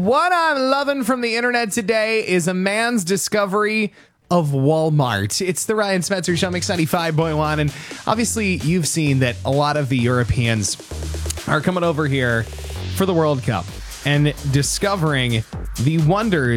What I'm loving from the internet today is a man's discovery of Walmart. It's the Ryan Spencer Show, Mix 95.1. And obviously, you've seen that a lot of the Europeans are coming over here for the World Cup and discovering the wonders